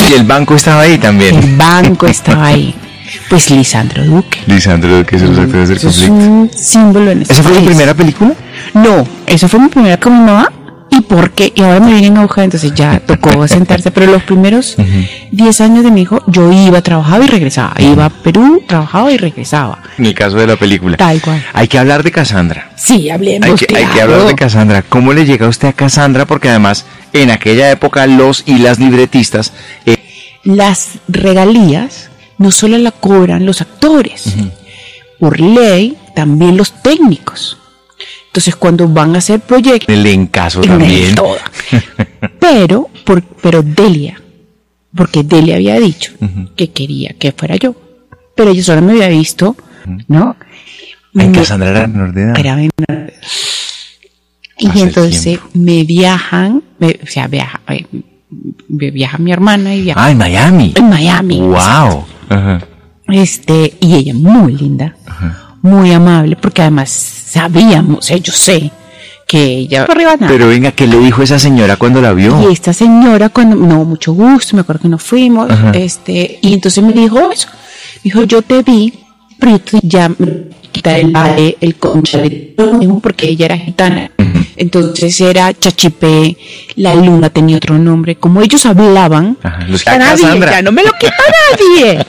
Y el banco estaba ahí también. El banco estaba ahí. Pues Lisandro Duque. Lisandro Duque es los actores del Eso es conflicto. un símbolo en este ¿Esa fue tu país. primera película? No, esa fue mi primera con mi mamá. ¿Y por qué? Y ahora me vienen a buscar, entonces ya tocó sentarse. Pero los primeros 10 años de mi hijo, yo iba, trabajaba y regresaba. Iba a Perú, trabajaba y regresaba. En el caso de la película. Tal cual. Hay que hablar de Cassandra. Sí, hablemos, Hay que claro. hablar de Cassandra. ¿Cómo le llega a usted a Cassandra? Porque además, en aquella época, los y las libretistas... Las regalías no solo la cobran los actores. Por ley, también los técnicos. Entonces, cuando van a hacer proyectos... el encaso también. Toda. Pero Delia, porque Delia había dicho que quería que fuera yo. Pero ella solo me había visto, ¿no? En Cassandra era menor de edad. Era menor de edad. Y Hace entonces tiempo. viaja mi hermana y viaja Ah, en Miami. en Miami. Wow. Ajá. Y ella muy linda, muy amable, porque además sabíamos, yo sé que ella arriba nada. Pero venga, ¿qué le dijo esa señora cuando la vio? Y esta señora, no, mucho gusto, me acuerdo que nos fuimos, y entonces me dijo eso. Dijo, yo te vi, pero yo ya me quité el concha de porque ella era gitana. Entonces era Chachipé, la luna tenía otro nombre. Como ellos hablaban, Ajá, los ya nadie, Cassandra. ya no me lo quita nadie.